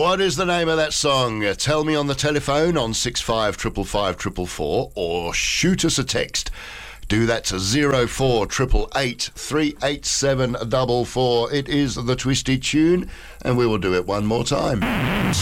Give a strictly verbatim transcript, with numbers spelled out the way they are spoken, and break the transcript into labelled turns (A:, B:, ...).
A: What is the name of that song? Uh, Tell me on the telephone on six five five five five four four or shoot us a text. Do that to zero four eight eight eight three eight seven four four. It is the Twisty Tune, and we will do it one more time.